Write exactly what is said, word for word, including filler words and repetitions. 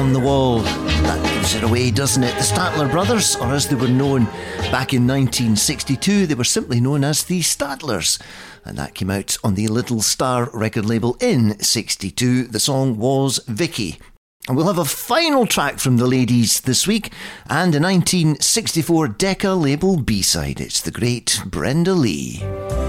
on the Wall. That gives it away, doesn't it? The Statler Brothers, or as they were known back in nineteen sixty-two, they were simply known as the Statlers. And that came out on the Little Star record label in sixty-two. The song was Vicky. And we'll have a final track from the ladies this week, and a nineteen sixty-four Decca label B-side. It's the great Brenda Lee.